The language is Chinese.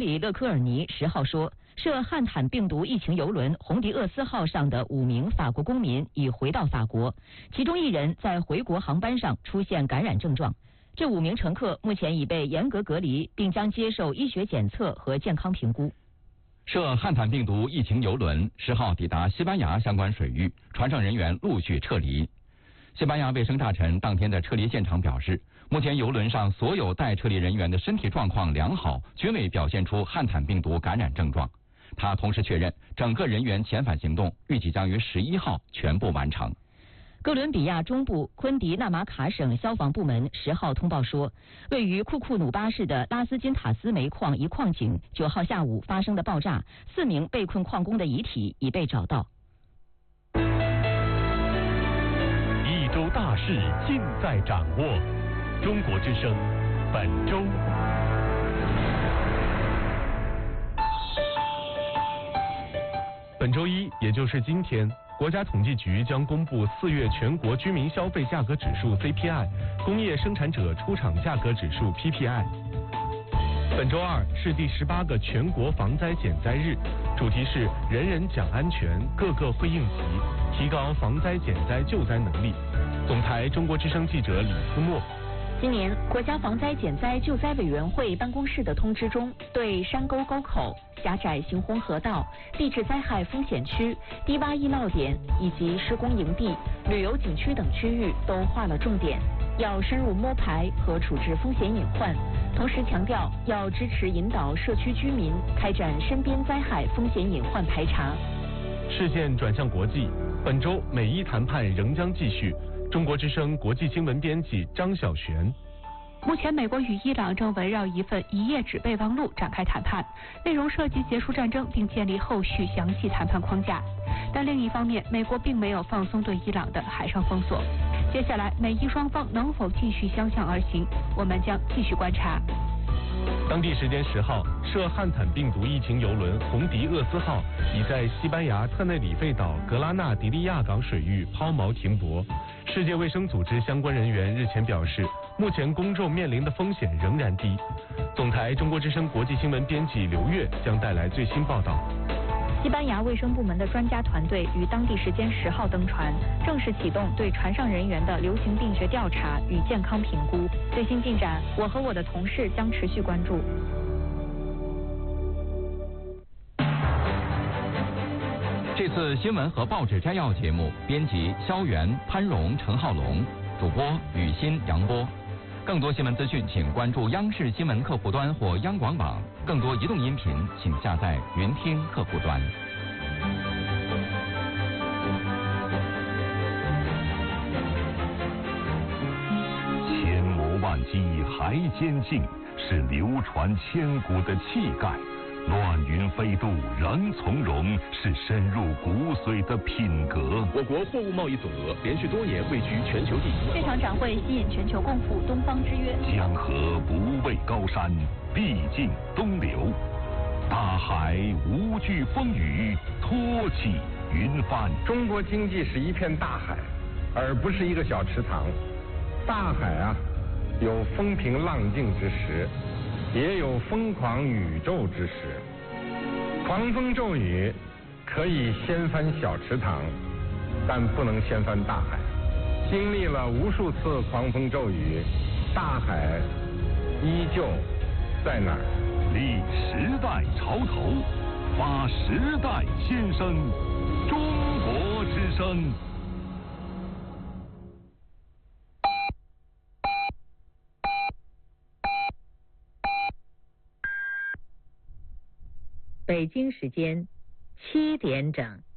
理勒科尔尼10号说，涉汉坦病毒疫情邮轮红迪厄斯号上的5名法国公民已回到法国，其中1人在回国航班上出现感染症状。这5名乘客目前已被严格隔离，并将接受医学检测和健康评估。 涉汉坦病毒疫情邮轮10号抵达西班牙相关水域，船上人员陆续撤离。西班牙卫生大臣当天在撤离现场表示，目前邮轮上所有待撤离人员的身体状况良好，均未表现出汉坦病毒感染症状。他同时确认，整个人员遣返行动预计将于11号全部完成。 哥伦比亚中部昆迪纳马卡省消防部门10号通报说，位于库库努巴市的拉斯金塔斯煤矿一矿井9号下午发生的爆炸，4名被困矿工的遗体已被找到。 一周大事尽在掌握，中国之声本周。本周一，也就是今天，国家统计局将公布4月全国居民消费价格指数 CPI、工业生产者出厂价格指数 PPI。本周二是第18个全国防灾减灾日，主题是人人讲安全，个个会应急，提高防灾减灾救灾能力。总台中国之声记者李思墨。 今年国家防灾减灾救灾委员会办公室的通知中，对山沟沟口、狭窄行洪河道、地质灾害风险区、低洼易涝点以及施工营地、旅游景区等区域都划了重点，要深入摸排和处置风险隐患，同时强调要支持引导社区居民开展身边灾害风险隐患排查。 视线转向国际，本周美伊谈判仍将继续。中国之声国际新闻编辑张晓璇。 目前，美国与伊朗正围绕一份1页纸备忘录展开谈判，内容涉及结束战争并建立后续详细谈判框架。但另一方面，美国并没有放松对伊朗的海上封锁。接下来，美伊双方能否继续相向而行，我们将继续观察。 当地时间10号，涉汉坦病毒疫情邮轮红迪厄斯号已在西班牙特内里费岛格拉纳迪利亚港水域抛锚停泊。世界卫生组织相关人员日前表示，目前公众面临的风险仍然低。总台中国之声国际新闻编辑刘月将带来最新报道。 西班牙卫生部门的专家团队于当地时间10号登船，正式启动对船上人员的流行病学调查与健康评估。最新进展，我和我的同事将持续关注。 这次新闻和报纸摘要节目，编辑肖元、潘荣、陈浩龙，主播雨欣、杨波。更多新闻资讯，请关注央视新闻客户端或央广网。更多移动音频，请下载云听客户端。 千磨万击还坚劲，是流传千古的气概。乱云飞渡仍从容，是深入骨髓的品格。 我国货物贸易总额连续多年位居全球第一。 这场展会吸引全球共赴东方之约。 江河不畏高山，必尽东流。大海无惧风雨，托起云帆。 中国经济是一片大海，而不是一个小池塘。大海啊，有风平浪静之时，也有疯狂宇宙之时。狂风骤雨可以掀翻小池塘，但不能掀翻大海。经历了无数次狂风骤雨，大海依旧在那儿。 立时代潮头，发时代先声。中国之声。 北京时间7点整。